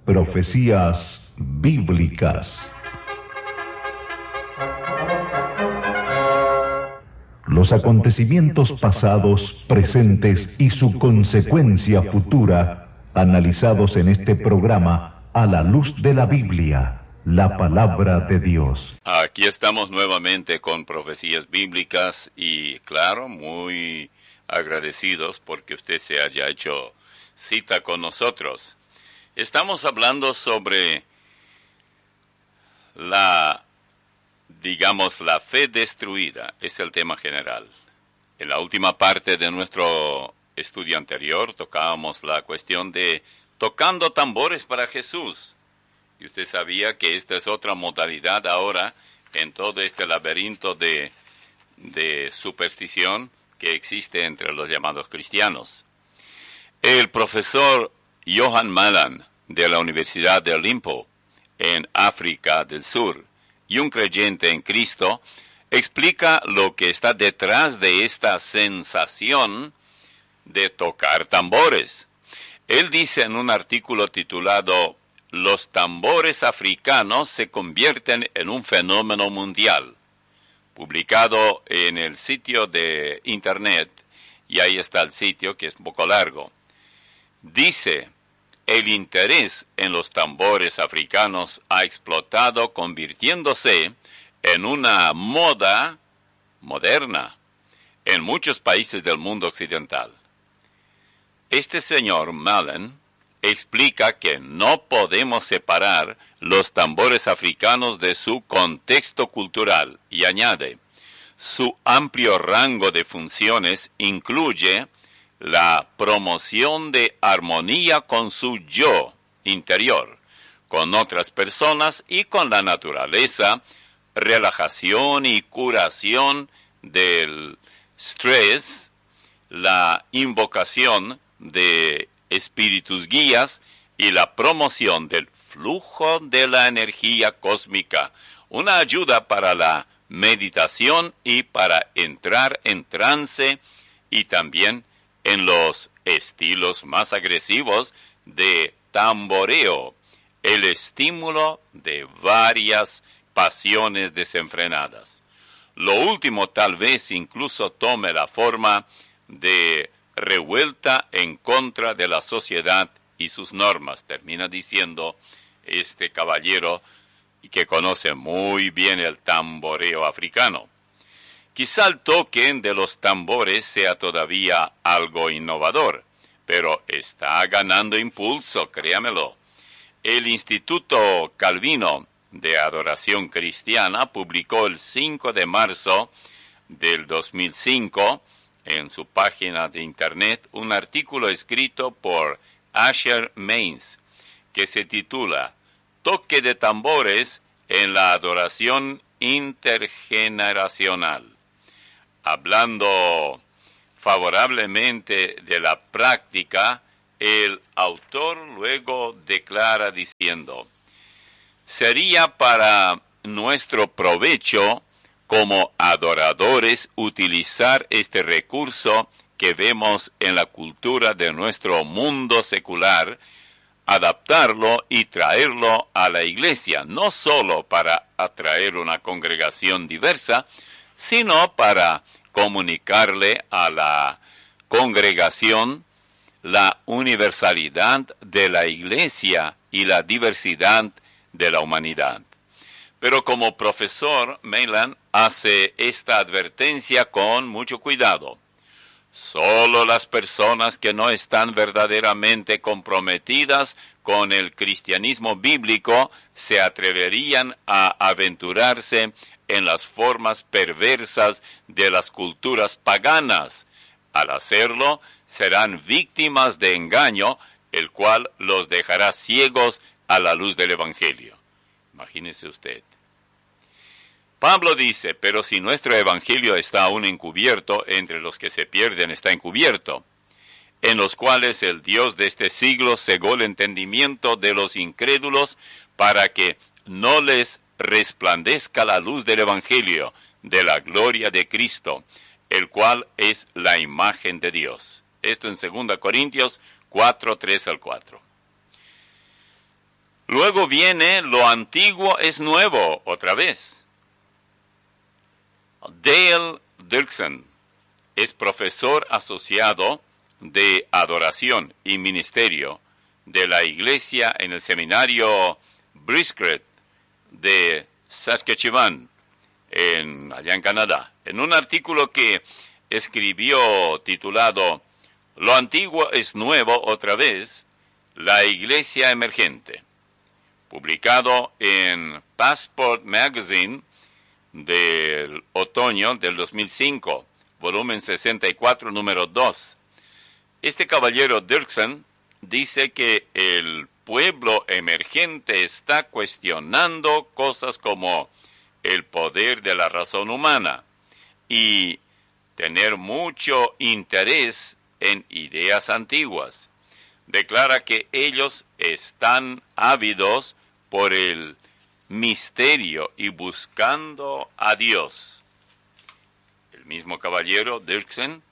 Profecías bíblicas. Los acontecimientos pasados, presentes y su consecuencia futura, analizados en este programa a la luz de la Biblia, la palabra de Dios. Aquí estamos nuevamente con Profecías Bíblicas y, claro, muy agradecidos porque usted se haya hecho cita con nosotros. Estamos hablando sobre la fe destruida, es el tema general. En la última parte de nuestro estudio anterior tocábamos la cuestión de tocando tambores para Jesús. Y usted sabía que esta es otra modalidad ahora en todo este laberinto de superstición que existe entre los llamados cristianos. El profesor Johan Malan de la Universidad de Limpo en África del Sur y un creyente en Cristo explica lo que está detrás de esta sensación de tocar tambores. Él dice en un artículo titulado "Los tambores africanos se convierten en un fenómeno mundial", publicado en el sitio de internet, y ahí está el sitio que es un poco largo. Dice: el interés en los tambores africanos ha explotado, convirtiéndose en una moda moderna en muchos países del mundo occidental. Este señor Malen explica que no podemos separar los tambores africanos de su contexto cultural y añade: su amplio rango de funciones incluye la promoción de armonía con su yo interior, con otras personas y con la naturaleza, relajación y curación del estrés, la invocación de espíritus guías y la promoción del flujo de la energía cósmica, una ayuda para la meditación y para entrar en trance, y también en los estilos más agresivos de tamboreo, el estímulo de varias pasiones desenfrenadas. Lo último tal vez incluso tome la forma de revuelta en contra de la sociedad y sus normas, termina diciendo este caballero y que conoce muy bien el tamboreo africano. Quizá el toque de los tambores sea todavía algo innovador, pero está ganando impulso, créamelo. El Instituto Calvino de Adoración Cristiana publicó el 5 de marzo del 2005 en su página de internet un artículo escrito por Asher Mains que se titula "Toque de tambores en la adoración intergeneracional". Hablando favorablemente de la práctica, el autor luego declara diciendo: sería para nuestro provecho como adoradores utilizar este recurso que vemos en la cultura de nuestro mundo secular, adaptarlo y traerlo a la iglesia, no solo para atraer una congregación diversa, sino para comunicarle a la congregación la universalidad de la iglesia y la diversidad de la humanidad. Pero como profesor, Malan hace esta advertencia con mucho cuidado. Solo las personas que no están verdaderamente comprometidas con el cristianismo bíblico se atreverían a aventurarse en las formas perversas de las culturas paganas. Al hacerlo, serán víctimas de engaño, el cual los dejará ciegos a la luz del Evangelio. Imagínese usted. Pablo dice: pero si nuestro evangelio está aún encubierto, entre los que se pierden está encubierto, en los cuales el Dios de este siglo cegó el entendimiento de los incrédulos para que no les resplandezca la luz del evangelio de la gloria de Cristo, el cual es la imagen de Dios. Esto en 2 Corintios 4, 3 al 4. Luego viene lo antiguo es nuevo otra vez. Dale Dirksen es profesor asociado de adoración y ministerio de la iglesia en el seminario Brisket de Saskatchewan, allá en Canadá. En un artículo que escribió titulado Lo antiguo es nuevo otra vez, la iglesia emergente, publicado en Passport Magazine del otoño del 2005, volumen 64, número 2. Este caballero Dirksen dice que el pueblo emergente está cuestionando cosas como el poder de la razón humana y tener mucho interés en ideas antiguas. Declara que ellos están ávidos por el misterio y buscando a Dios. El mismo caballero Dirksen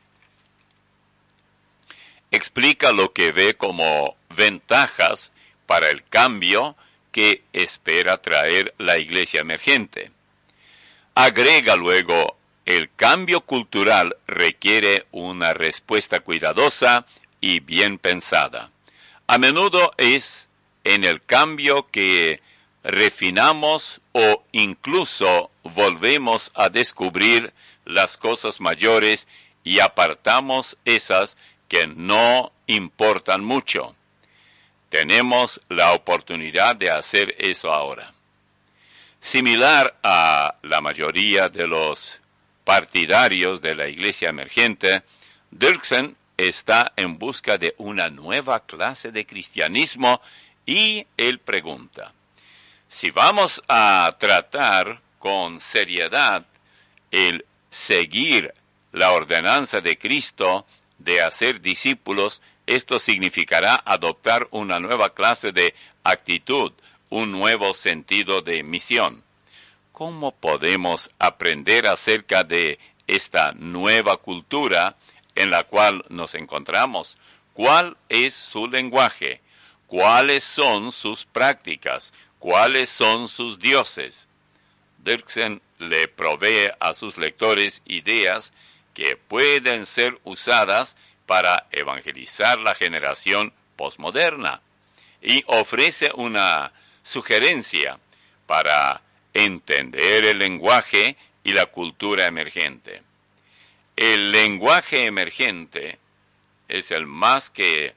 explica lo que ve como ventajas para el cambio que espera traer la iglesia emergente. Agrega luego, el cambio cultural requiere una respuesta cuidadosa y bien pensada. A menudo es en el cambio que refinamos o incluso volvemos a descubrir las cosas mayores y apartamos esas que no importan mucho. Tenemos la oportunidad de hacer eso ahora. Similar a la mayoría de los partidarios de la iglesia emergente, Dirksen está en busca de una nueva clase de cristianismo y él pregunta, si vamos a tratar con seriedad el seguir la ordenanza de Cristo de hacer discípulos, esto significará adoptar una nueva clase de actitud, un nuevo sentido de misión. ¿Cómo podemos aprender acerca de esta nueva cultura en la cual nos encontramos? ¿Cuál es su lenguaje? ¿Cuáles son sus prácticas? ¿Cuáles son sus dioses? Dirksen le provee a sus lectores ideas que pueden ser usadas para evangelizar la generación posmoderna y ofrece una sugerencia para entender el lenguaje y la cultura emergente. El lenguaje emergente es más que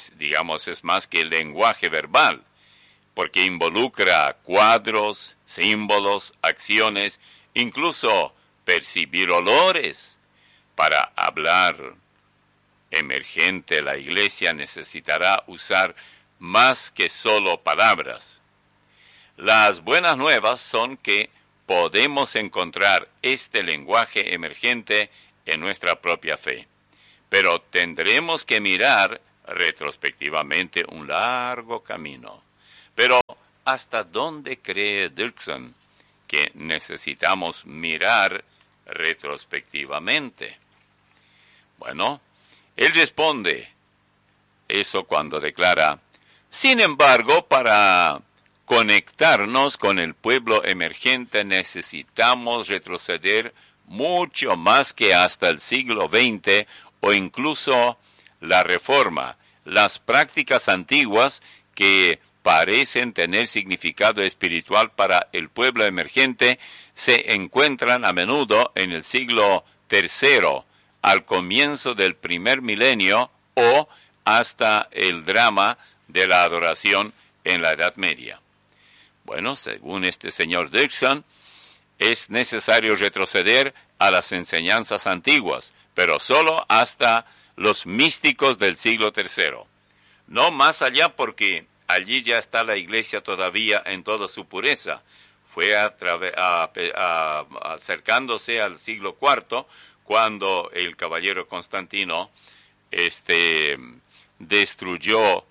el lenguaje verbal, porque involucra cuadros, símbolos, acciones, incluso percibir olores. Para hablar emergente, la iglesia necesitará usar más que solo palabras. Las buenas nuevas son que podemos encontrar este lenguaje emergente en nuestra propia fe, pero tendremos que mirar retrospectivamente un largo camino. Pero, ¿hasta dónde cree Dirksen que necesitamos mirar retrospectivamente? Bueno, él responde eso cuando declara, sin embargo, para conectarnos con el pueblo emergente necesitamos retroceder mucho más que hasta el siglo XX o incluso la Reforma. Las prácticas antiguas que parecen tener significado espiritual para el pueblo emergente se encuentran a menudo en el siglo III, al comienzo del primer milenio o hasta el drama de la adoración en la Edad Media. Bueno, según este señor Dirksen, es necesario retroceder a las enseñanzas antiguas, pero solo hasta los místicos del siglo III. No más allá, porque allí ya está la iglesia todavía en toda su pureza. Fue acercándose al siglo IV cuando el caballero Constantino destruyó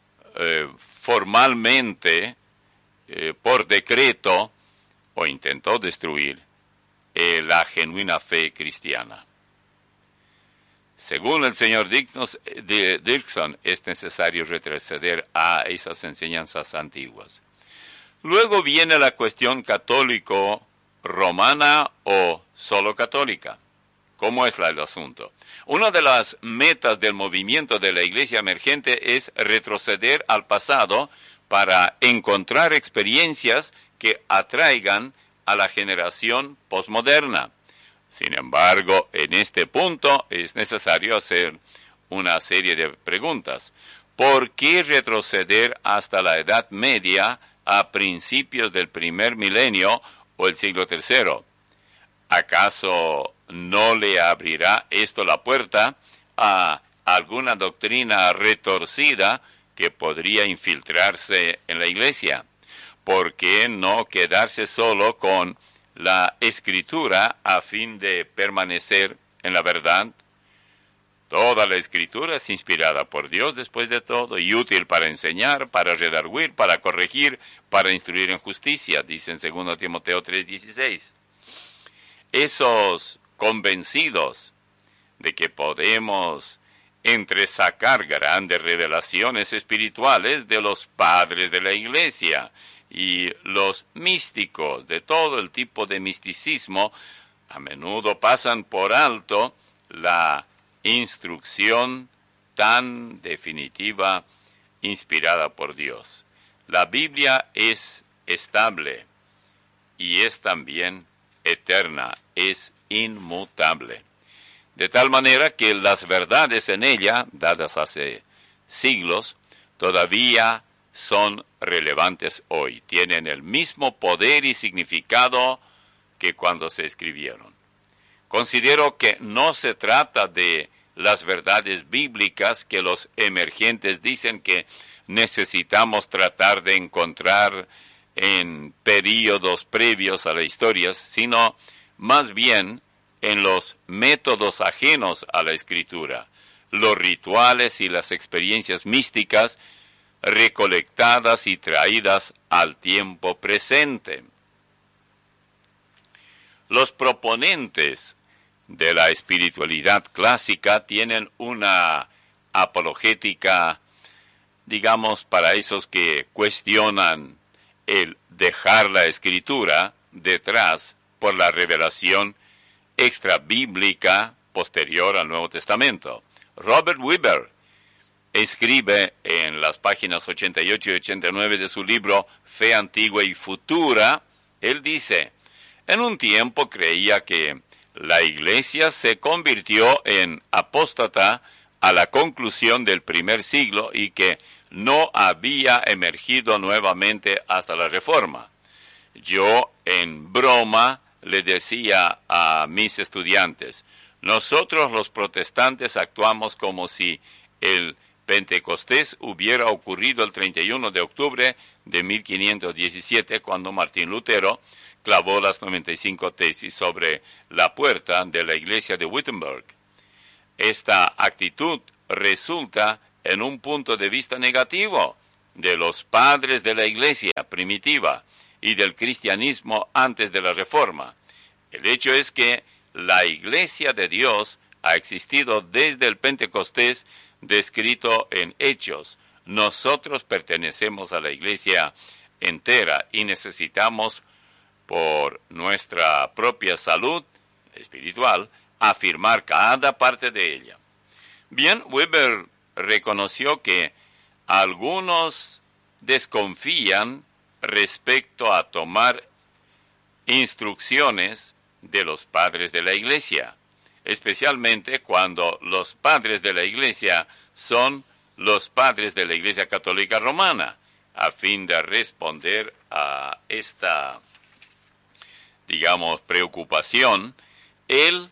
formalmente, por decreto, o intentó destruir la genuina fe cristiana. Según el señor Dirksen, es necesario retroceder a esas enseñanzas antiguas. Luego viene la cuestión católico-romana o solo católica. ¿Cómo es el asunto? Una de las metas del movimiento de la Iglesia emergente es retroceder al pasado para encontrar experiencias que atraigan a la generación posmoderna. Sin embargo, en este punto es necesario hacer una serie de preguntas. ¿Por qué retroceder hasta la Edad Media a principios del primer milenio o el siglo III? ¿Acaso no le abrirá esto la puerta a alguna doctrina retorcida que podría infiltrarse en la Iglesia? ¿Por qué no quedarse solo con la Escritura a fin de permanecer en la verdad? Toda la Escritura es inspirada por Dios después de todo y útil para enseñar, para redarguir, para corregir, para instruir en justicia, dice en 2 Timoteo 3:16. Esos convencidos de que podemos entresacar grandes revelaciones espirituales de los padres de la Iglesia y los místicos de todo el tipo de misticismo, a menudo pasan por alto la instrucción tan definitiva inspirada por Dios. La Biblia es estable y es también eterna, es inmutable. De tal manera que las verdades en ella, dadas hace siglos, todavía son relevantes hoy. Tienen el mismo poder y significado que cuando se escribieron. Considero que no se trata de las verdades bíblicas que los emergentes dicen que necesitamos tratar de encontrar en períodos previos a la historia, sino más bien en los métodos ajenos a la Escritura, los rituales y las experiencias místicas recolectadas y traídas al tiempo presente. Los proponentes de la espiritualidad clásica tienen una apologética, digamos, para esos que cuestionan el dejar la Escritura detrás por la revelación extrabíblica posterior al Nuevo Testamento. Robert Weber escribe en las páginas 88 y 89 de su libro Fe Antigua y Futura, él dice: en un tiempo creía que la Iglesia se convirtió en apóstata a la conclusión del primer siglo y que no había emergido nuevamente hasta la Reforma. Yo, en broma, le decía a mis estudiantes: nosotros los protestantes actuamos como si el Pentecostés hubiera ocurrido el 31 de octubre de 1517, cuando Martín Lutero clavó las 95 tesis sobre la puerta de la iglesia de Wittenberg. Esta actitud resulta en un punto de vista negativo de los padres de la iglesia primitiva y del cristianismo antes de la Reforma. El hecho es que la iglesia de Dios ha existido desde el Pentecostés descrito en Hechos. Nosotros pertenecemos a la iglesia entera y necesitamos, por nuestra propia salud espiritual, afirmar cada parte de ella. Bien, Weber reconoció que algunos desconfían respecto a tomar instrucciones de los padres de la iglesia, especialmente cuando los padres de la iglesia son los padres de la Iglesia Católica Romana, a fin de responder a esta, digamos, preocupación. Él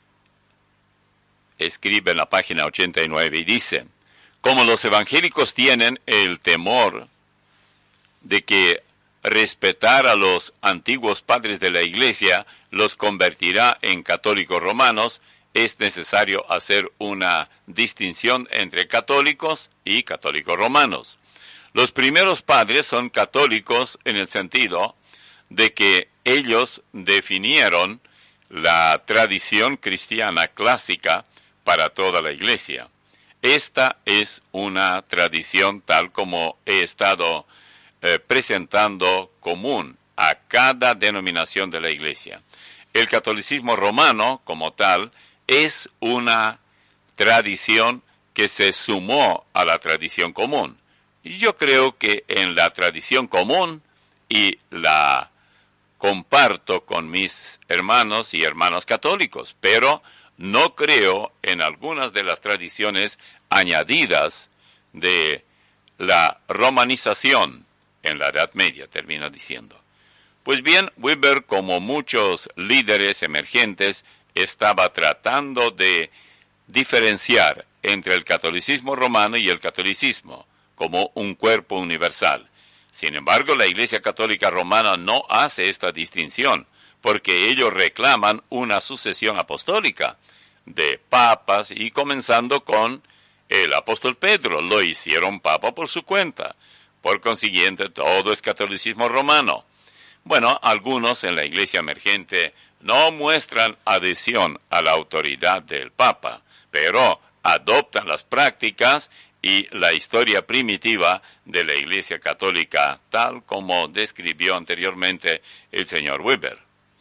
escribe en la página 89 y dice: como los evangélicos tienen el temor de que respetar a los antiguos padres de la iglesia los convertirá en católicos romanos, es necesario hacer una distinción entre católicos y católicos romanos. Los primeros padres son católicos en el sentido de que ellos definieron la tradición cristiana clásica para toda la iglesia. Esta es una tradición tal como he estado presentando común a cada denominación de la iglesia. El catolicismo romano, como tal, es una tradición que se sumó a la tradición común. Yo creo que en la tradición común, y la comparto con mis hermanos y hermanas católicos, pero no creo en algunas de las tradiciones añadidas de la romanización en la Edad Media, termina diciendo. Pues bien, Webber, como muchos líderes emergentes, estaba tratando de diferenciar entre el catolicismo romano y el catolicismo como un cuerpo universal. Sin embargo, la Iglesia Católica Romana no hace esta distinción, porque ellos reclaman una sucesión apostólica de papas, y comenzando con el apóstol Pedro, lo hicieron papa por su cuenta. Por consiguiente, todo es catolicismo romano. Bueno, algunos en la Iglesia emergente no muestran adhesión a la autoridad del Papa, pero adoptan las prácticas y la historia primitiva de la Iglesia Católica, tal como describió anteriormente el señor Webber.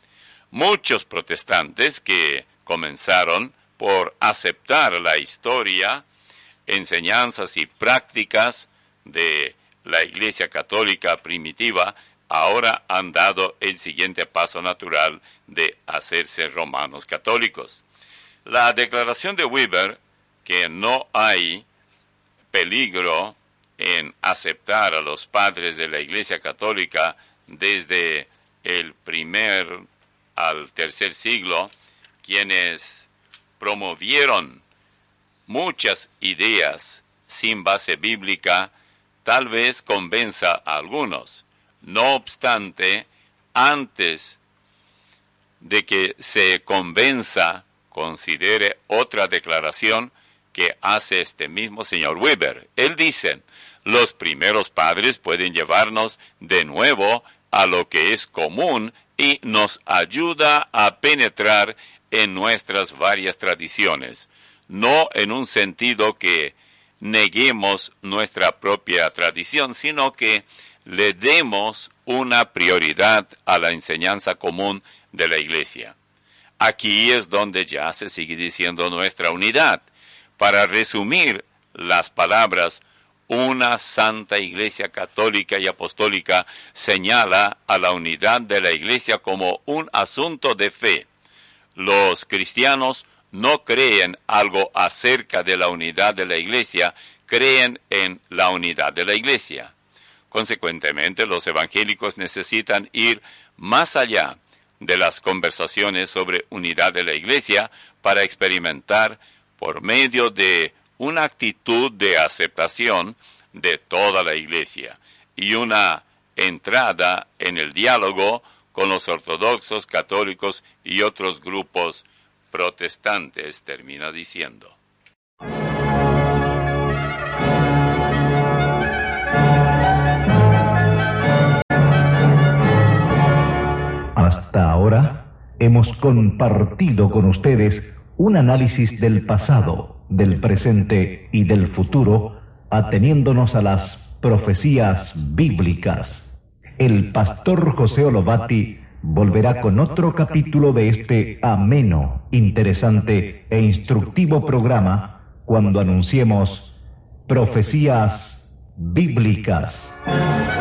Muchos protestantes que comenzaron por aceptar la historia, enseñanzas y prácticas de la Iglesia Católica primitiva, ahora han dado el siguiente paso natural de hacerse romanos católicos. La declaración de Webber, que no hay peligro en aceptar a los padres de la Iglesia Católica desde el primer al tercer siglo, quienes promovieron muchas ideas sin base bíblica, tal vez convenza a algunos. No obstante, antes de que se convenza, considere otra declaración que hace este mismo señor Webber. Él dice: los primeros padres pueden llevarnos de nuevo a lo que es común y nos ayuda a penetrar en nuestras varias tradiciones, no en un sentido que neguemos nuestra propia tradición, sino que le demos una prioridad a la enseñanza común de la Iglesia. Aquí es donde ya se sigue diciendo nuestra unidad. Para resumir las palabras, una santa Iglesia católica y apostólica señala a la unidad de la Iglesia como un asunto de fe. Los cristianos no creen algo acerca de la unidad de la Iglesia, creen en la unidad de la Iglesia. Consecuentemente, los evangélicos necesitan ir más allá de las conversaciones sobre unidad de la Iglesia para experimentar, por medio de una actitud de aceptación de toda la Iglesia y una entrada en el diálogo con los ortodoxos, católicos y otros grupos protestantes, termina diciendo. Hasta ahora hemos compartido con ustedes un análisis del pasado, del presente y del futuro, ateniéndonos a las profecías bíblicas. El pastor José Olovati volverá con otro capítulo de este ameno, interesante e instructivo programa cuando anunciemos Profecías Bíblicas.